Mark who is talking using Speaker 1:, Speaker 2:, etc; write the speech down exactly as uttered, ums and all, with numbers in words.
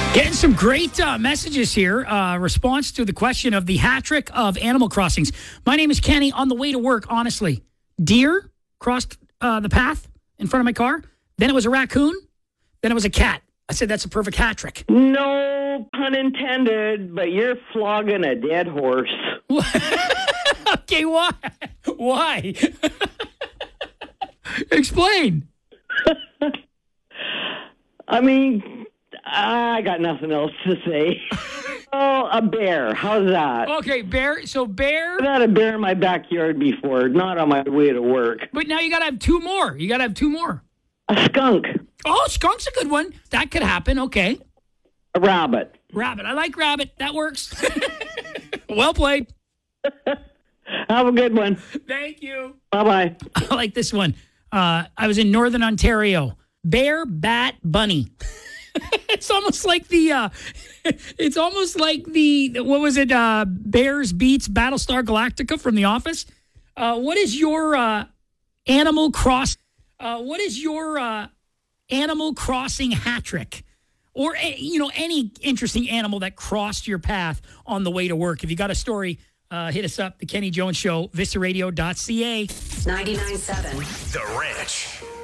Speaker 1: Getting some great uh, messages here. Uh, response to the question of the hat trick of Animal Crossings. My name is Kenny. On the way to work, honestly, deer crossed uh, the path in front of my car. Then it was a raccoon. Then it was a cat. I said that's a perfect hat trick.
Speaker 2: No pun intended, but you're flogging a dead horse.
Speaker 1: Okay, why? Why? Explain.
Speaker 2: I mean, I got nothing else to say. Oh, a bear. How's that?
Speaker 1: Okay, bear. So bear.
Speaker 2: I've had a bear in my backyard before, not on my way to work.
Speaker 1: But now you got to have two more. You got to have two more.
Speaker 2: A skunk.
Speaker 1: Oh, skunk's a good one. That could happen. Okay.
Speaker 2: A rabbit.
Speaker 1: Rabbit. I like rabbit. That works. Well played.
Speaker 2: Have a good one.
Speaker 1: Thank you.
Speaker 2: Bye-bye.
Speaker 1: I like this one. Uh, I was in Northern Ontario. Bear, bat, bunny. It's almost like the, uh, it's almost like the, what was it? Uh, Bears beats Battlestar Galactica from The Office. Uh, what is your uh, Animal Cross? Uh, what is your uh, Animal Crossing hat trick? Or, you know, any interesting animal that crossed your path on the way to work. If you got a story, uh, hit us up. The Kenny Jones Show, vista radio dot c a.
Speaker 3: ninety-nine point seven.
Speaker 4: The Ranch.